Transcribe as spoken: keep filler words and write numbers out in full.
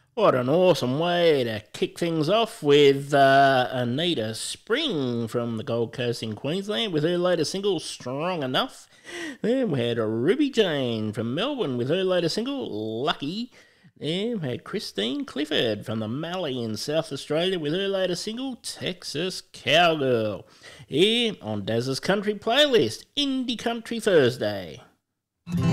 What an awesome way to kick things off with uh, Anita Spring from the Gold Coast in Queensland with her latest single, Strong Enough. Then we had Ruby Jane from Melbourne with her latest single, Lucky. Then we had Christine Clifford from the Mallee in South Australia with her latest single, Texas Cowgirl. Here on Daz's Country Playlist, Indie Country Thursday.